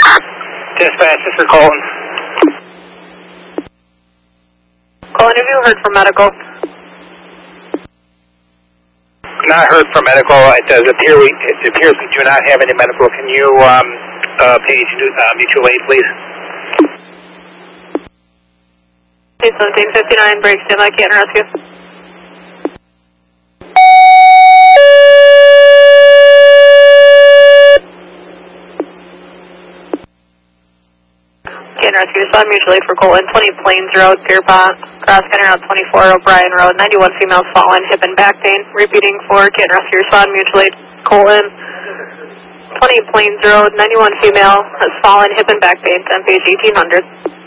Dispatch, this is Colton. Colton, have you heard from medical? Not heard from medical. It appears we do not have any medical. Can you page mutual aid, please? 1759, break, stand by, Canton Rescue. Canton Rescue, respond mutually for Colton, 20 Plains Road, Pierpont, cross County Route 24, O'Brien Road, 91 females fallen, hip and back pain. Repeating for Canton Rescue, respond mutually, Colton, 20 Plains Road, 91 female has fallen, hip and back pain, 10 page 1800.